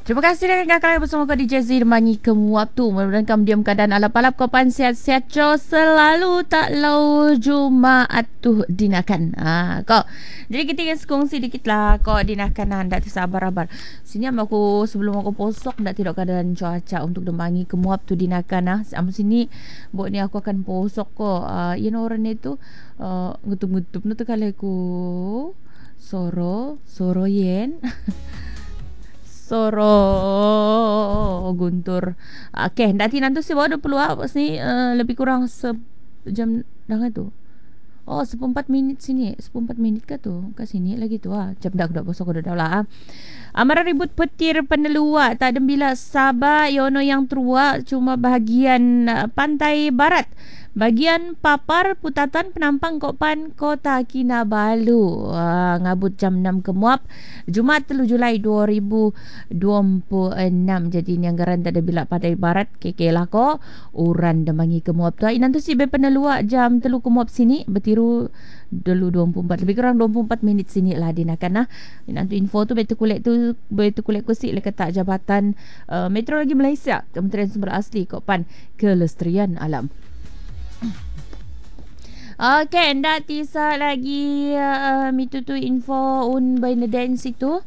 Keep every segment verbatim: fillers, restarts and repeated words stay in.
Terima kasih dengan kalian bersama kau D J Z Mangi kemuap tu. Mudah-mudahan kamu diam keadaan alap-alap kau pan sihat-sihat co selalu tak lau Jumaat tu dinakan. Ha kau. Jadi kita ingin kongsi dikit lah kau dinakan anda sabar-sabar. Sini am aku sebelum aku posok ndak tidak keadaan cuaca untuk demangi kemuap tu dinakan ah. Am sini buat ni aku akan posok ko. Uh, you know orang itu uh, ngutup-ngutup nu tu kali ku soro soro yen. Soro guntur. Okey, nanti nanti si bawa dua puluh apa sini uh, lebih kurang sejam dah tu. Oh, seperempat minit sini. Seperempat minit ke tu? Ke sini lagi tu ah. Jap dak dak bosok dah lah. Amara ribut petir penelua tak ada bila Sabah yono yang terua cuma bahagian uh, pantai barat. Bagian papar putatan penampang Kopan Kota Kinabalu. Uh, ngabut jam enam kemuap Jumaat tiga Julai dua ribu dua puluh enam. Jadi ni anggaran tak ada bila pantai barat keke lah ko uran demangi kemuap tu. Nanti si be penelua jam tiga kemuap sini bertiru dulu dua puluh empat lebih kurang dua puluh empat minit sini lah dinakan nah. Nanti info tu betul kulit tu betul kulit kusik lekat tak Jabatan uh, Meteorologi Malaysia Kementerian Sumber Asli Kopan Kelestarian Alam. Okay, ndak tisa lagi uh, mitu tu info un by the dance itu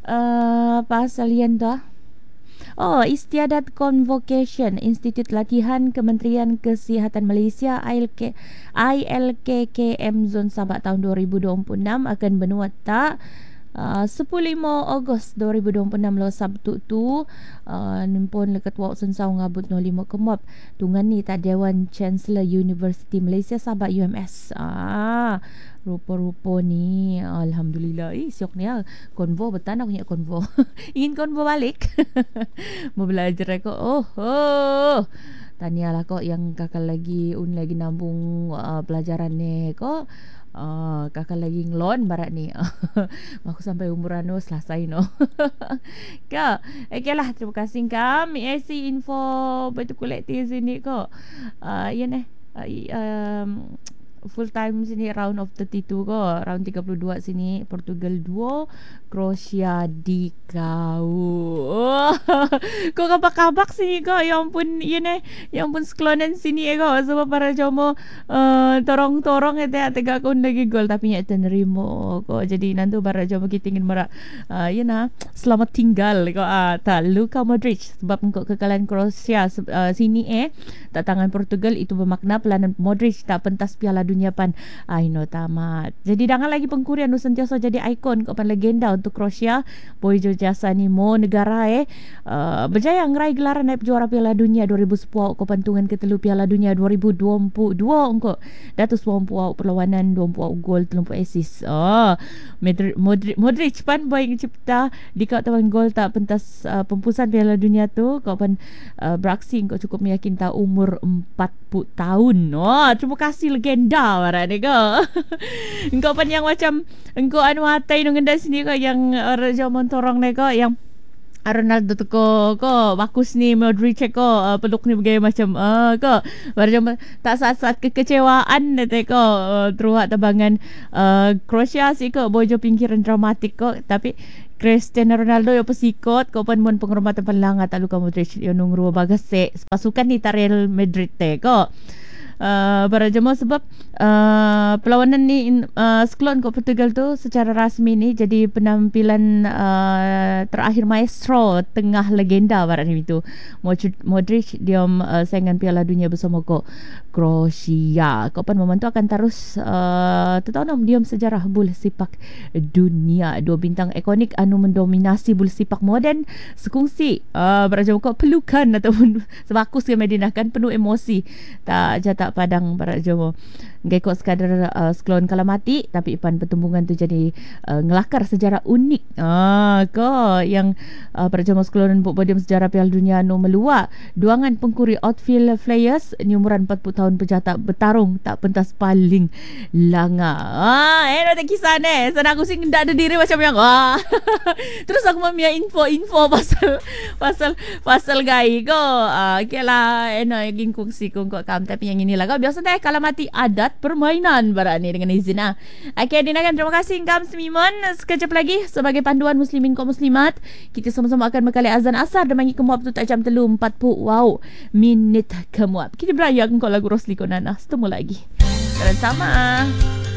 uh, pasal yang tu. Oh, Istiadat Convocation Institut Latihan Kementerian Kesihatan Malaysia I L K I L K K M Zon Sabah tahun dua ribu dua puluh enam akan bernuat tak Uh, sepuluh lima Ogos dua ribu dua puluh enam lo Sabtu tu uh, nimpun lekat wak sensau ngabut no lima kemuap tungan ni tak Dewan Chancellor University Malaysia Sabah U M S. Ah, rupa-rupa ni alhamdulillah. Eh siok ni ah konvo betan aku punya konvo. Ingin konvo balik. Mau belajar aku. Oh, oh. Tanialah kok yang kakak lagi un lagi nambung uh, pelajaran ni kok. Uh, kakak lagi ngelon barat ni. Aku sampai umur anu selesai no. Kak, okay lah, terima kasih kami A C info betul kolektif sini kok. Uh, ya nih, uh, um, full time sini round of tiga puluh dua ko, round tiga puluh dua sini Portugal dua, Kroasia di kau. Oh, kok kabak-kabak sini ko. Ya ampun, ya nih, ya ampun sklonen sini eh ko. Sebab para jomo uh, torong-torong itu ya tiga akun lagi gol tapi nya terima ko. Jadi nanti para jomo kita ingin merak uh, ya nah, selamat tinggal ko. Ah, tak Luka Modric sebab engkau kekalahan Kroasia uh, sini eh tak tangan Portugal itu bermakna pelanan Modric tak pentas Piala Dunia pan aino tamat. Jadi jangan lagi pengkurian nu sentiasa jadi ikon kau pan legenda untuk Kroasia. Boy jasa ni mo negara eh uh, berjaya ngeraih gelaran naik juara Piala Dunia dua ribu sepuluh kau pantungan ketelu Piala Dunia dua ribu dua puluh dua engkau datus dua puluh perlawanan dua puluh gol tiga puluh assist. Oh, Modric, Modric, Modric pan boy cipta di kau tawan gol tak pentas uh, pempusan Piala Dunia tu kau pan uh, beraksi kau cukup meyakin tak umur empat puluh tahun. Oh, terima kasih legenda warna ni ko. Engkau pan yang macam engkau anu atai nang ngendas ni ko yang orang zaman torong ni ko yang Ronaldo tu ko ko bagus ni Modric ko uh, peluk ni bergaya macam uh, ko macam tak saat-saat kekecewaan ni ko uh, teruak tabangan uh, Kroasia si ko bojo pinggiran dramatik ko tapi Cristiano Ronaldo yo pesikot ko pan mon penghormatan panlangat Luka Modric yo nung ruwa bagase pasukan ni Real Madrid te ko. Uh, para jemaah sebab uh, perlawanan ni uh, sklon ko Portugal tu secara rasmi ni jadi penampilan uh, terakhir maestro tengah legenda barat ni tu Modric dia uh, saingan Piala Dunia bersama ko Kroasia. Ko pan momentu akan terus uh, tahu nam diam sejarah bola sepak dunia. Dua bintang ikonik anu mendominasi bola sepak moden sekongsi uh, para jemaah ko pelukan ataupun sebakus ke Medina kan penuh emosi tak jata padang para jomo gekok sekadar uh, sklon kala mati tapi ipan pertumbungan tu jadi uh, ngelakar sejarah unik ah ko yang uh, para jomo sklonan bu podium sejarah Piala Dunia no melua duangan pengkuri outfield players ni umuran empat puluh tahun pejata bertarung tak pentas paling langa. Ah eh ada kisah ni sana aku sing ndak ada diri macam yang ah terus aku memia info-info pasal pasal pasal gai ko ah okeylah eno ingin kongsi kong kok kam tapi yang ini lah kau biasa deh kalau mati adat permainan barat ni dengan izin ah. Okay, dinakan terima kasih Kam Semimon sekejap lagi sebagai panduan muslimin kaum muslimat Selamat. Kita sama-sama akan mekali azan asar dan bagi kemuap tu tak jam telu empat puluh. Wow, minit kemuap. Kita berayang kau lagu Rosli Konana. Setemu lagi. Dan sama.